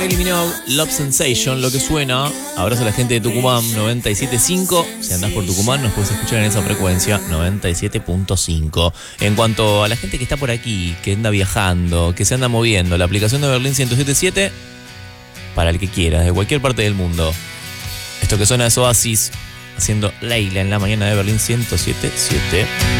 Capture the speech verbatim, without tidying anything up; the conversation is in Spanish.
Eliminado Love Sensation, lo que suena. Abrazo a la gente de Tucumán, noventa y siete punto cinco. Si andás por Tucumán, nos puedes escuchar en esa frecuencia, noventa y siete punto cinco. En cuanto a la gente que está por aquí, que anda viajando, que se anda moviendo, la aplicación de Berlín ciento siete punto siete, para el que quiera, de cualquier parte del mundo. Esto que suena es Oasis, haciendo Leila en la mañana de Berlín ciento siete punto siete.